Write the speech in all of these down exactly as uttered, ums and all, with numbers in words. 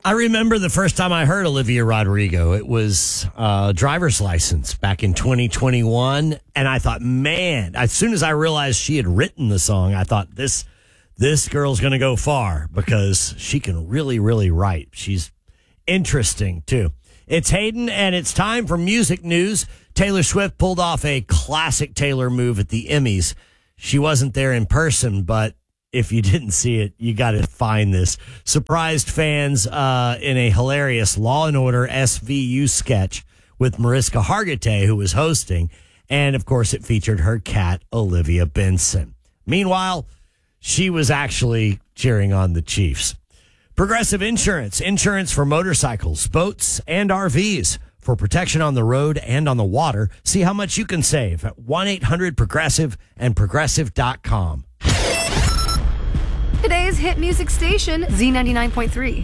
I remember the first time I heard Olivia Rodrigo. It was uh, Driver's License back in twenty twenty-one. And I thought, man, as soon as I realized she had written the song, I thought this this girl's going to go far because she can really, really write. She's interesting, too. It's Hayden, and it's time for music news. Taylor Swift pulled off a classic Taylor move at the Emmys. She wasn't there in person, but if you didn't see it, you got to find this. Surprised fans uh, in a hilarious Law and Order S V U sketch with Mariska Hargitay, who was hosting. And, of course, it featured her cat, Olivia Benson. Meanwhile, she was actually cheering on the Chiefs. Progressive Insurance, insurance for motorcycles, boats, and R Vs. For protection on the road and on the water, see how much you can save at one eight hundred progressive and progressive dot com. Today's hit music station, Z ninety-nine point three.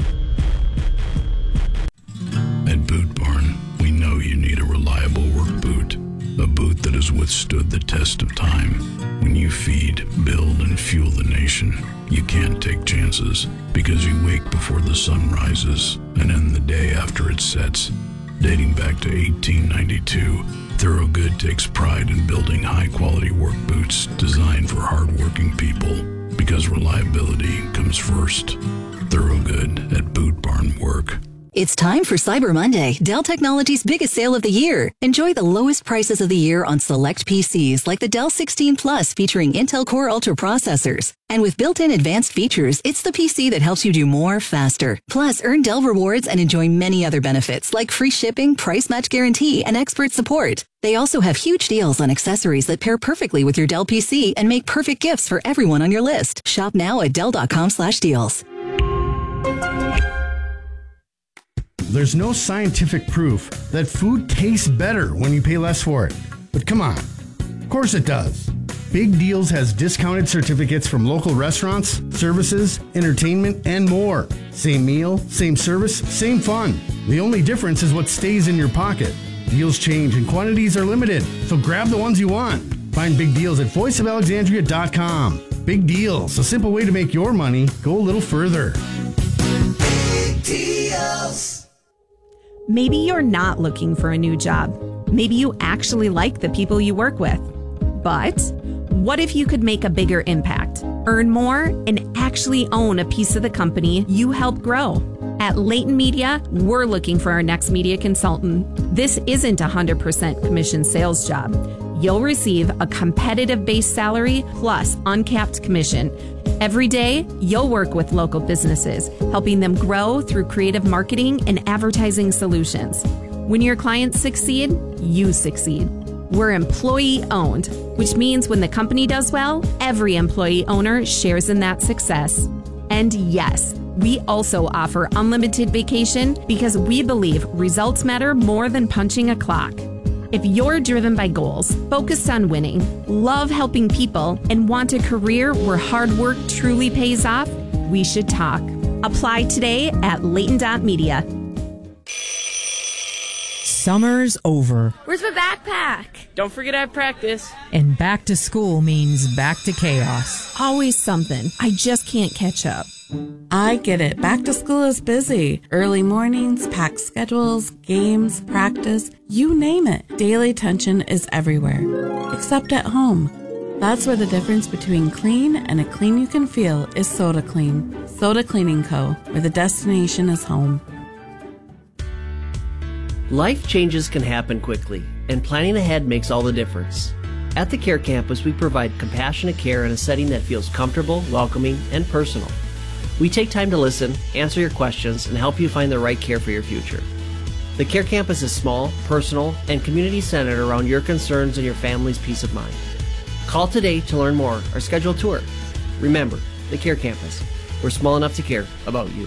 At Boot Barn, we know you need a reliable work boot. A boot that has withstood the test of time. When you feed, build, and fuel the nation, you can't take chances because you wake before the sun rises and end the day after it sets. Dating back to eighteen ninety-two, Thorogood takes pride in building high-quality work boots designed for hard-working people because reliability comes first. Thorogood at Boot Barn Work. It's time for Cyber Monday, Dell Technologies' biggest sale of the year. Enjoy the lowest prices of the year on select P Cs like the Dell sixteen Plus featuring Intel Core Ultra processors. And with built-in advanced features, it's the P C that helps you do more faster. Plus, earn Dell rewards and enjoy many other benefits like free shipping, price match guarantee, and expert support. They also have huge deals on accessories that pair perfectly with your Dell P C and make perfect gifts for everyone on your list. Shop now at Dell.com slash deals. There's no scientific proof that food tastes better when you pay less for it. But come on, of course it does. Big Deals has discounted certificates from local restaurants, services, entertainment, and more. Same meal, same service, same fun. The only difference is what stays in your pocket. Deals change and quantities are limited, so grab the ones you want. Find Big Deals at voice of alexandria dot com. Big Deals, a simple way to make your money go a little further. Big Deals. Maybe you're not looking for a new job. Maybe you actually like the people you work with. But what if you could make a bigger impact, earn more, and actually own a piece of the company you help grow? At Layton Media, we're looking for our next media consultant. This isn't a one hundred percent commission sales job. You'll receive a competitive base salary plus uncapped commission. Every day, you'll work with local businesses, helping them grow through creative marketing and advertising solutions. When your clients succeed, you succeed. We're employee owned, which means when the company does well, every employee owner shares in that success. And yes, we also offer unlimited vacation because we believe results matter more than punching a clock. If you're driven by goals, focused on winning, love helping people, and want a career where hard work truly pays off, we should talk. Apply today at layton dot media. Summer's over. Where's my backpack? Don't forget I have practice. And back to school means back to chaos. Always something. I just can't catch up. I get it. Back to school is busy. Early mornings, packed schedules, games, practice, you name it. Daily tension is everywhere, except at home. That's where the difference between clean and a clean you can feel is Soda Clean. Soda Cleaning Co., where the destination is home. Life changes can happen quickly, and planning ahead makes all the difference. At the Care Campus, we provide compassionate care in a setting that feels comfortable, welcoming, and personal. We take time to listen, answer your questions, and help you find the right care for your future. The Care Campus is small, personal, and community-centered around your concerns and your family's peace of mind. Call today to learn more or schedule a tour. Remember, the Care Campus. We're small enough to care about you.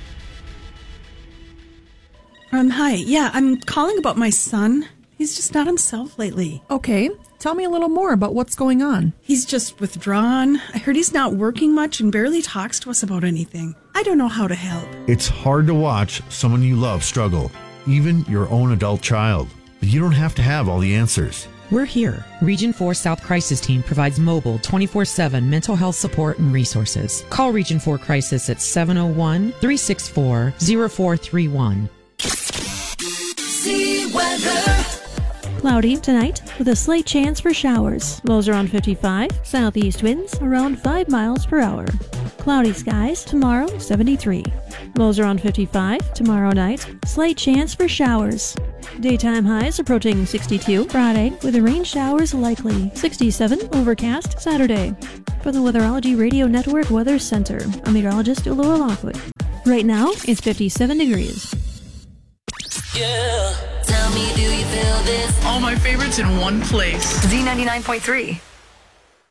Um, hi. Yeah, I'm calling about my son. He's just not himself lately. Okay. Tell me a little more about what's going on. He's just withdrawn. I heard he's not working much and barely talks to us about anything. I don't know how to help. It's hard to watch someone you love struggle, even your own adult child. But you don't have to have all the answers. We're here. Region four South Crisis Team provides mobile twenty-four seven mental health support and resources. Call Region four Crisis at seven oh one, three six four, oh four three one. See weather. Cloudy tonight with a slight chance for showers. Lows around fifty-five. Southeast winds around five miles per hour. Cloudy skies tomorrow, seventy-three. Lows around fifty-five. Tomorrow night, slight chance for showers. Daytime highs approaching sixty-two. Friday with the rain showers likely. sixty-seven overcast Saturday. For the Weatherology Radio Network Weather Center, I'm meteorologist Laura Lockwood. Right now, it's fifty-seven degrees. Yeah. Tell me, do you feel this? All my favorites in one place. Z ninety-nine point three.